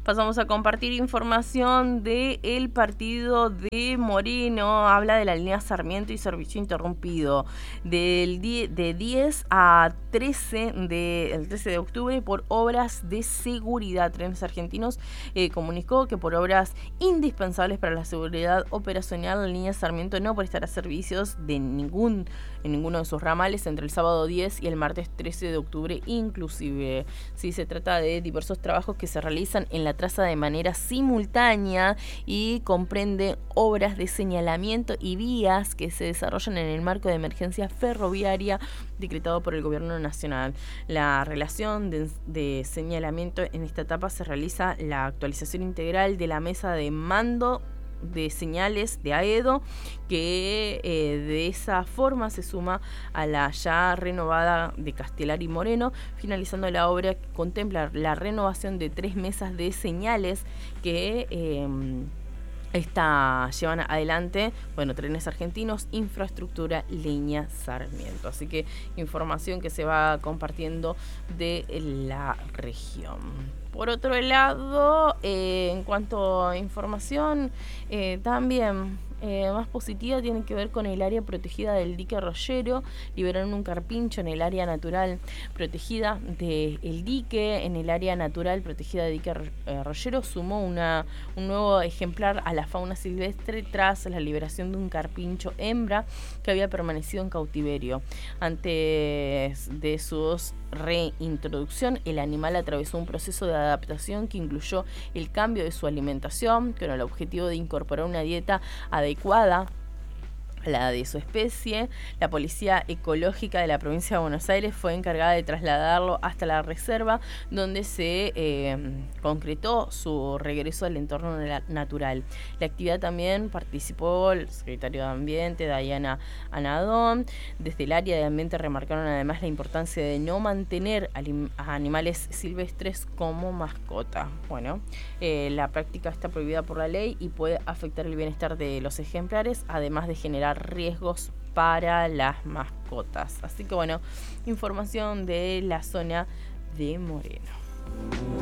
Pasamos a compartir información del partido de Moreno. Habla de la línea Sarmiento y servicio interrumpido de 10 a 13 el 13 de octubre por obras de seguridad. Trenes Argentinos comunicó que por obras indispensables para la seguridad operacional, la línea Sarmiento no prestará servicios en ninguno de sus ramales entre el sábado 10 y el martes 13 de octubre inclusive. Sí, se trata de diversos trabajos que se realizan en la traza de manera simultánea y comprende obras de señalamiento y vías que se desarrollan en el marco de emergencia ferroviaria decretado por el Gobierno Nacional. La relación de señalamiento en esta etapa se realiza la actualización integral de la mesa de mando de señales de AEDO, que de esa forma se suma a la ya renovada de Castelar y Moreno, finalizando la obra que contempla la renovación de 3 mesas de señales que llevan adelante, Trenes Argentinos, Infraestructura, Línea Sarmiento. Así que información que se va compartiendo de la región. Por otro lado, en cuanto a información, también más positiva tiene que ver con el área protegida del dique Rollero. Liberaron un carpincho en el área natural protegida del dique. En el área natural protegida de dique Rollero sumó un nuevo ejemplar a la fauna silvestre tras la liberación de un carpincho hembra que había permanecido en cautiverio. Antes de su reintroducción, el animal atravesó un proceso de adaptación que incluyó el cambio de su alimentación con el objetivo de incorporar una dieta adecuada a la de su especie. La Policía Ecológica de la provincia de Buenos Aires fue encargada de trasladarlo hasta la reserva, donde se concretó su regreso al entorno natural. La actividad también participó el secretario de Ambiente, Dayana Anadón. Desde el área de ambiente remarcaron además la importancia de no mantener a animales silvestres como mascota. La práctica está prohibida por la ley y puede afectar el bienestar de los ejemplares, además de generar riesgos para las mascotas. Así que información de la zona de Moreno.